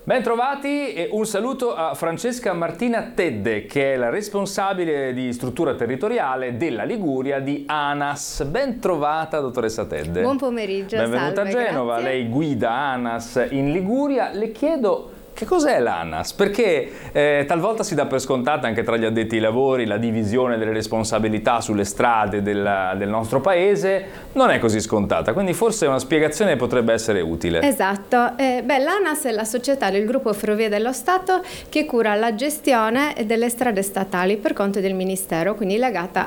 Bentrovati e un saluto a Francesca Martina Tedde, che è la responsabile di struttura territoriale della Liguria di ANAS. Bentrovata, dottoressa Tedde. Buon pomeriggio, benvenuta salve, a Genova, grazie. Lei guida ANAS in Liguria. Le chiedo che cos'è l'ANAS, perché talvolta si dà per scontata anche tra gli addetti ai lavori la divisione delle responsabilità sulle strade del nostro paese, non è così scontata, quindi forse una spiegazione potrebbe essere utile. Esatto, l'ANAS è la società del gruppo Ferrovie dello Stato che cura la gestione delle strade statali per conto del Ministero, quindi legata